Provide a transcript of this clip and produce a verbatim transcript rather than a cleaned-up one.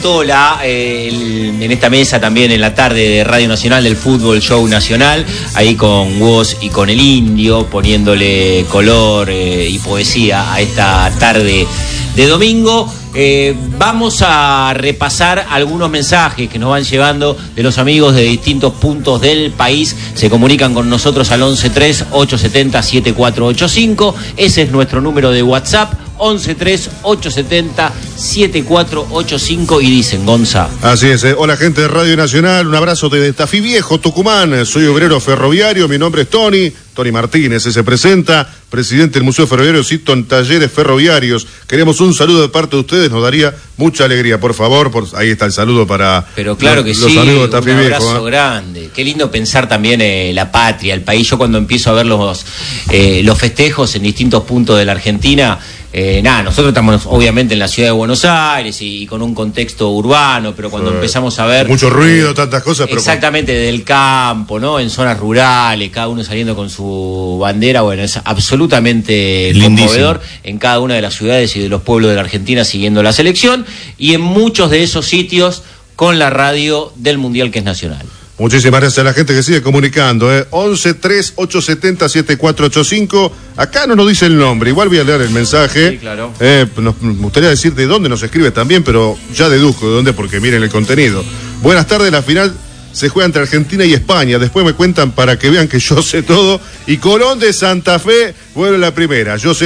levantó la eh, el, en esta mesa también en la tarde de Radio Nacional del Fútbol Show Nacional, ahí con Woz y con el Indio, poniéndole color eh, y poesía a esta tarde de domingo. Eh, vamos a repasar algunos mensajes que nos van llevando de los amigos de distintos puntos del país. Se comunican con nosotros al once tres, ochocientos setenta, setenta y cuatro ochenta y cinco. Ese es nuestro número de WhatsApp, once tres, ochocientos setenta, setenta y cuatro ochenta y cinco, y dicen, Gonza. Así es, eh. Hola gente de Radio Nacional, un abrazo desde Tafí Viejo, Tucumán. Soy obrero ferroviario, mi nombre es Tony, Tony Martínez, se presenta, presidente del Museo Ferroviario Citon Talleres Ferroviarios. Queremos un saludo de parte de ustedes, nos daría mucha alegría, por favor. Por... Ahí está el saludo para Pero claro los, que los sí, amigos de Tafí un Viejo. abrazo ¿eh? grande. Qué lindo pensar también eh, la patria, el país. Yo cuando empiezo a ver los, eh, los festejos en distintos puntos de la Argentina, Eh, nada, nosotros estamos obviamente en la ciudad de Buenos Aires y, y con un contexto urbano, pero cuando sí. empezamos a ver... Mucho ruido, eh, tantas cosas. Pero exactamente, con... del campo, ¿no? En zonas rurales, cada uno saliendo con su bandera, bueno, es absolutamente lindísimo, conmovedor en cada una de las ciudades y de los pueblos de la Argentina siguiendo la selección, y en muchos de esos sitios con la radio del Mundial, que es nacional. Muchísimas gracias a la gente que sigue comunicando, ¿eh? once tres, ochocientos setenta, setenta y cuatro ochenta y cinco. Acá no nos dice el nombre, igual voy a leer el mensaje. Sí, claro. Eh, nos, me gustaría decir de dónde nos escribe también, pero ya deduzco de dónde, porque miren el contenido. Buenas tardes, la final se juega entre Argentina y España. Después me cuentan para que vean que yo sé todo. Y Colón de Santa Fe vuelve a la primera. Yo sé